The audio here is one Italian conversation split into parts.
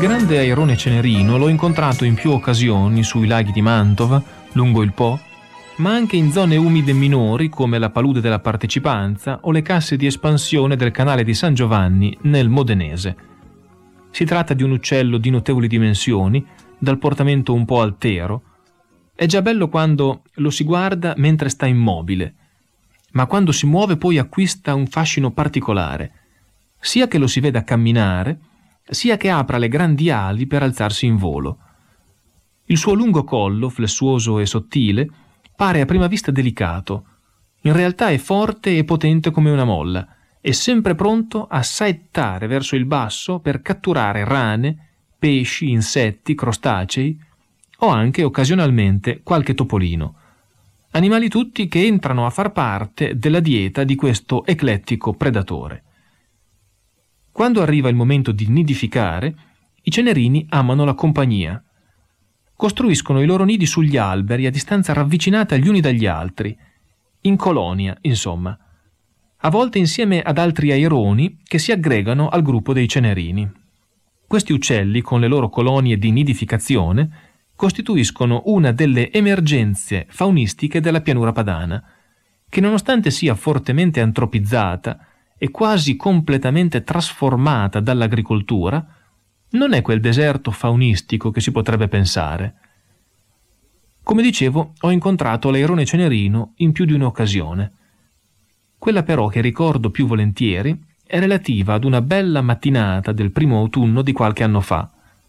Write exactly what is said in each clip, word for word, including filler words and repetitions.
grande airone cenerino l'ho incontrato in più occasioni sui laghi di Mantova, lungo il Po, ma anche in zone umide minori come la palude della Partecipanza o le casse di espansione del canale di San Giovanni nel Modenese. Si tratta di un uccello di notevoli dimensioni, dal portamento un po' altero. È già bello quando lo si guarda mentre sta immobile, ma quando si muove poi acquista un fascino particolare, sia che lo si veda camminare, sia che apra le grandi ali per alzarsi in volo. Il suo lungo collo, flessuoso e sottile, pare a prima vista delicato. In realtà è forte e potente come una molla, e sempre pronto a saettare verso il basso per catturare rane, pesci, insetti, crostacei o anche occasionalmente qualche topolino. Animali tutti che entrano a far parte della dieta di questo eclettico predatore. Quando arriva il momento di nidificare, i cenerini amano la compagnia. Costruiscono i loro nidi sugli alberi a distanza ravvicinata gli uni dagli altri, in colonia, insomma, a volte insieme ad altri aironi che si aggregano al gruppo dei cenerini. Questi uccelli, con le loro colonie di nidificazione, costituiscono una delle emergenze faunistiche della pianura padana, che nonostante sia fortemente antropizzata e quasi completamente trasformata dall'agricoltura, non è quel deserto faunistico che si potrebbe pensare. Come dicevo, ho incontrato l'airone cenerino in più di un'occasione. Quella però che ricordo più volentieri è relativa ad una bella mattinata del primo autunno di qualche anno fa.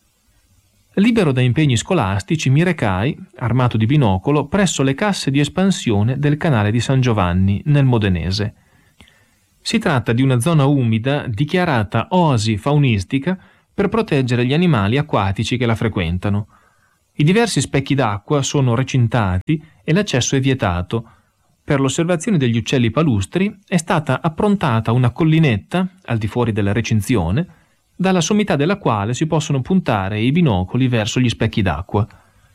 Libero da impegni scolastici, mi recai, armato di binocolo, presso le casse di espansione del canale di San Giovanni, nel Modenese. Si tratta di una zona umida dichiarata oasi faunistica per proteggere gli animali acquatici che la frequentano. I diversi specchi d'acqua sono recintati e l'accesso è vietato. Per l'osservazione degli uccelli palustri è stata approntata una collinetta, al di fuori della recinzione, dalla sommità della quale si possono puntare i binocoli verso gli specchi d'acqua.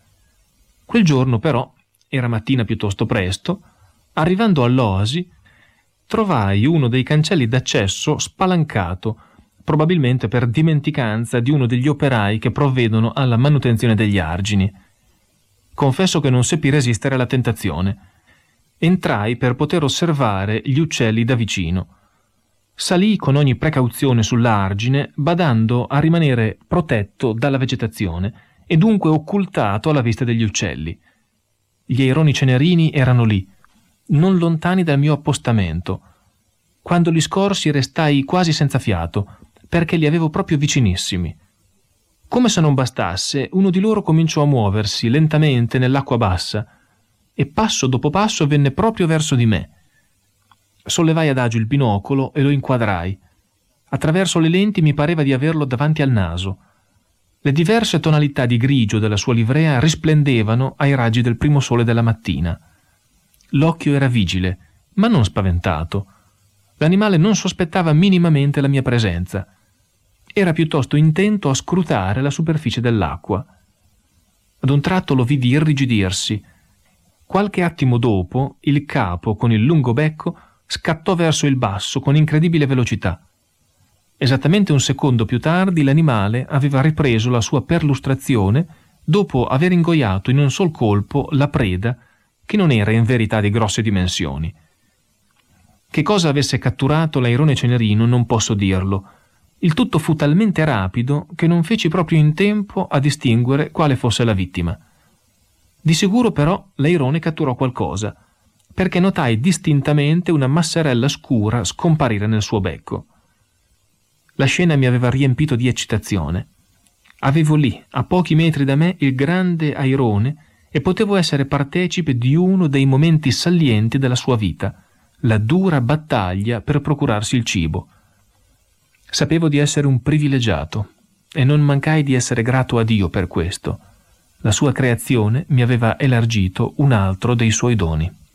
Quel giorno però, era mattina piuttosto presto, arrivando all'oasi, trovai uno dei cancelli d'accesso spalancato, probabilmente per dimenticanza di uno degli operai che provvedono alla manutenzione degli argini. Confesso che non seppi resistere alla tentazione. Entrai per poter osservare gli uccelli da vicino. Salii con ogni precauzione sull'argine, badando a rimanere protetto dalla vegetazione e dunque occultato alla vista degli uccelli. Gli aironi cenerini erano lì, non lontani dal mio appostamento. Quando li scorsi restai quasi senza fiato, perché li avevo proprio vicinissimi. Come se non bastasse, uno di loro cominciò a muoversi lentamente nell'acqua bassa e passo dopo passo venne proprio verso di me. Sollevai adagio il binocolo e lo inquadrai. Attraverso le lenti mi pareva di averlo davanti al naso. Le diverse tonalità di grigio della sua livrea risplendevano ai raggi del primo sole della mattina. L'occhio era vigile, ma non spaventato. L'animale non sospettava minimamente la mia presenza. Era piuttosto intento a scrutare la superficie dell'acqua. Ad un tratto lo vidi irrigidirsi. Qualche attimo dopo, il capo, con il lungo becco, scattò verso il basso con incredibile velocità. Esattamente un secondo più tardi l'animale aveva ripreso la sua perlustrazione dopo aver ingoiato in un sol colpo la preda, che non era in verità di grosse dimensioni. Che cosa avesse catturato l'airone cenerino non posso dirlo. Il tutto fu talmente rapido che non feci proprio in tempo a distinguere quale fosse la vittima. Di sicuro però l'airone catturò qualcosa, perché notai distintamente una masserella scura scomparire nel suo becco. La scena mi aveva riempito di eccitazione. Avevo lì, a pochi metri da me, il grande airone e potevo essere partecipe di uno dei momenti salienti della sua vita, la dura battaglia per procurarsi il cibo. Sapevo di essere un privilegiato e non mancai di essere grato a Dio per questo. La sua creazione mi aveva elargito un altro dei suoi doni.